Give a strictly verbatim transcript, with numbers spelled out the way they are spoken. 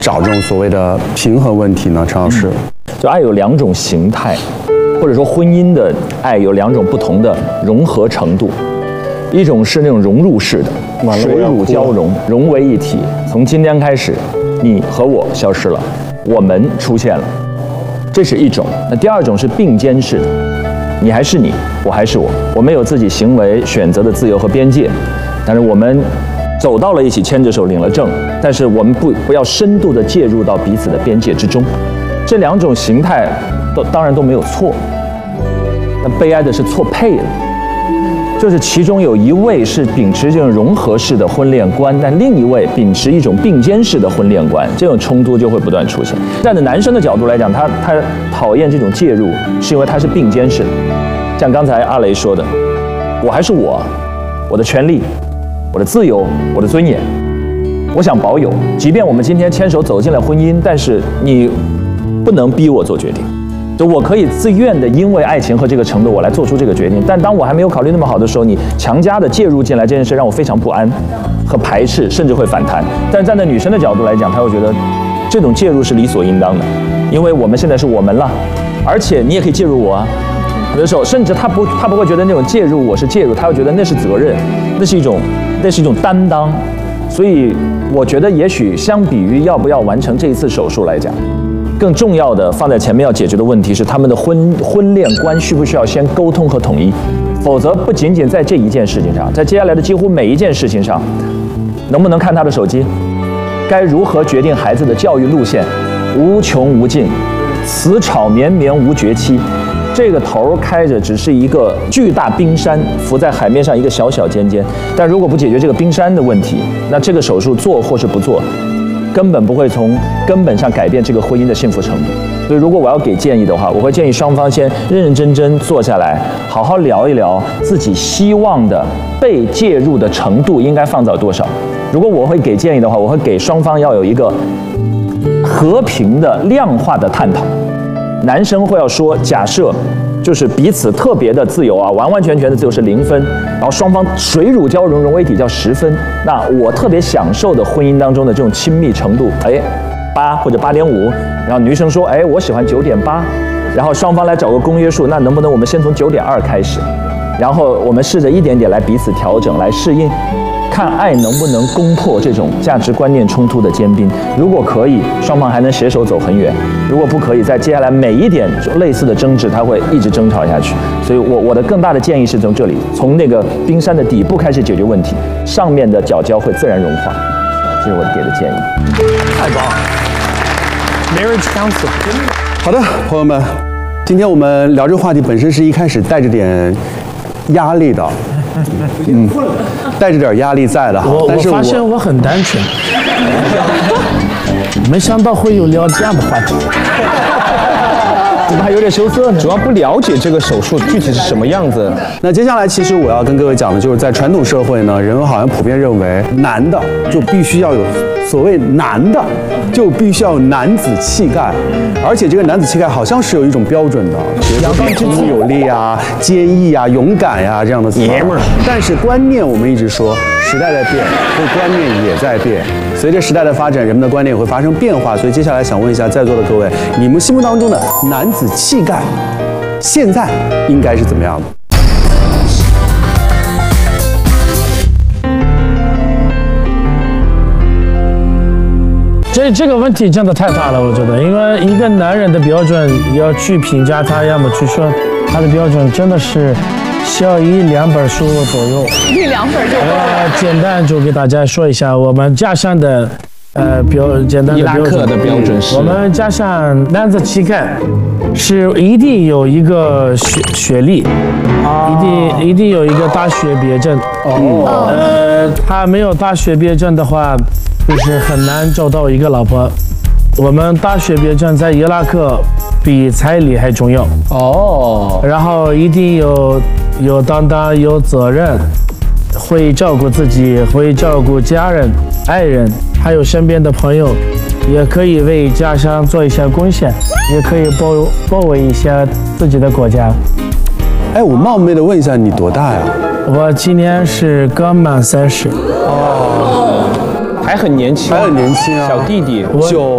找这种所谓的平衡问题呢？陈老师， 就爱有两种形态，或者说婚姻的爱有两种不同的融合程度。一种是那种融入式的，水乳交融，融为一体。从今天开始，你和我消失了，我们出现了，这是一种。那第二种是并肩式的，你还是你，我还是我，我们有自己行为选择的自由和边界，但是我们走到了一起，牵着手领了证，但是我们不不要深度的介入到彼此的边界之中。这两种形态都当然都没有错，那悲哀的是错配了。就是其中有一位是秉持这种融合式的婚恋观，但另一位秉持一种并肩式的婚恋观，这种冲突就会不断出现。站在男生的角度来讲，他他讨厌这种介入，是因为他是并肩式的。像刚才阿雷说的，我还是我，我的权利，我的自由，我的尊严，我想保有。即便我们今天牵手走进了婚姻，但是你不能逼我做决定。就我可以自愿的，因为爱情和这个承诺，我来做出这个决定。但当我还没有考虑那么好的时候，你强加的介入进来，这件事让我非常不安和排斥，甚至会反弹。但站在女生的角度来讲，她会觉得这种介入是理所应当的，因为我们现在是我们了，而且你也可以介入我啊。有的时候，甚至她不，她不会觉得那种介入我是介入，她会觉得那是责任，那是一种，那是一种担当。所以我觉得，也许相比于要不要完成这一次手术来讲，更重要的放在前面要解决的问题是他们的婚婚恋观需不需要先沟通和统一，否则不仅仅在这一件事情上，在接下来的几乎每一件事情上，能不能看他的手机，该如何决定孩子的教育路线，无穷无尽，此草绵绵无绝期。这个头开着只是一个巨大冰山，浮在海面上一个小小尖尖，但如果不解决这个冰山的问题，那这个手术做或是不做，根本不会从根本上改变这个婚姻的幸福程度。所以如果我要给建议的话，我会建议双方先认认真真坐下来，好好聊一聊自己希望的被介入的程度应该放到多少。如果我会给建议的话，我会给双方要有一个和平的量化的探讨。男生会要说，假设就是彼此特别的自由啊，完完全全的自由是零分，然后双方水乳交融融为一体叫十分。那我特别享受的婚姻当中的这种亲密程度，哎，八或者八点五。然后女生说，哎，我喜欢九点八。然后双方来找个公约数，那能不能我们先从九点二开始，然后我们试着一点点来彼此调整，来适应，看爱能不能攻破这种价值观念冲突的坚冰。如果可以，双方还能携手走很远；如果不可以，在接下来每一点类似的争执，它会一直争吵下去。所以我我的更大的建议是从这里，从那个冰山的底部开始解决问题，上面的角胶会自然融化。这是我给的建议。 太棒了 ！Marriage counselor。 好的，朋友们，今天我们聊这个话题本身是一开始带着点压力的。嗯，带着点压力在的。 我但是我发现我很单纯，没想到会有聊这样的话题。 怎么还有点羞涩呢？ 主要不了解这个手术具体是什么样子。 那接下来，其实我要跟各位讲的就是，在传统社会呢，人们好像普遍认为，男的就必须要有所谓男的就必须要有男子气概，而且这个男子气概好像是有一种标准的，比如说孔武有力啊、坚毅啊、勇敢呀、啊、这样的词。爷们儿。但是观念我们一直说，时代在变，这个观念也在变。随着时代的发展，人们的观念也会发生变化。所以接下来想问一下在座的各位，你们心目当中的男子气概，现在应该是怎么样的？ 这这个问题真的太大了，我觉得，因为一个男人的标准要去评价他，要么去说他的标准真的是小一两本书左右， 一两本就够了。 我简单就给大家说一下我们家乡的呃标简单的标准。 伊拉克的标准是， 我们家乡男子气概是一定有一个学学历，一定一定有一个大学毕业证。哦，呃，他没有大学毕业证的话，就是很难找到一个老婆。我们大学毕业证在伊拉克比彩礼还重要哦。然后一定有有担当、有责任，会照顾自己，会照顾家人、爱人，还有身边的朋友，也可以为家乡做一些贡献，也可以保保卫一下自己的国家。 哎，我冒昧的问一下，你多大呀？ 我今年是刚满三十。 哦，还很年轻， 还很年轻啊， 小弟弟， 九